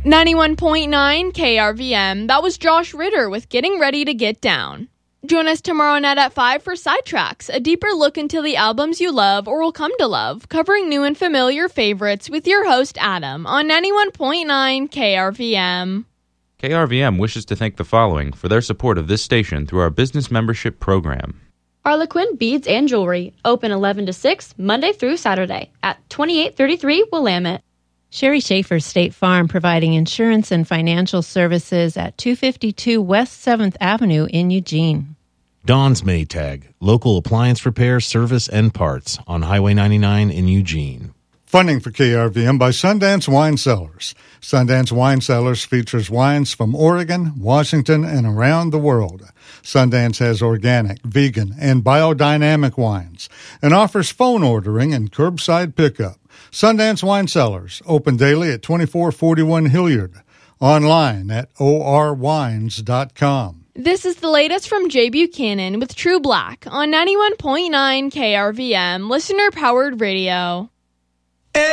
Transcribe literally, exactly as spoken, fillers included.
ninety-one point nine K R V M, that was Josh Ritter with Getting Ready to Get Down. Join us tomorrow night at five for Sidetracks, a deeper look into the albums you love or will come to love, covering new and familiar favorites with your host Adam on ninety-one point nine K R V M. K R V M wishes to thank the following for their support of this station through our business membership program. Harlequin Beads and Jewelry, open eleven to six, Monday through Saturday at twenty-eight thirty-three Willamette. Sherry Schaefer State Farm, providing insurance and financial services at two fifty-two West seventh Avenue in Eugene. Don's Maytag, local appliance repair, service, and parts on Highway ninety-nine in Eugene. Funding for K R V M by Sundance Wine Cellars. Sundance Wine Cellars features wines from Oregon, Washington, and around the world. Sundance has organic, vegan, and biodynamic wines and offers phone ordering and curbside pickup. Sundance Wine Cellars, open daily at twenty-four forty-one Hilliard. Online at o r wines dot com. This is the latest from Jay Buchanan with True Black on ninety-one point nine K R V M, listener-powered radio.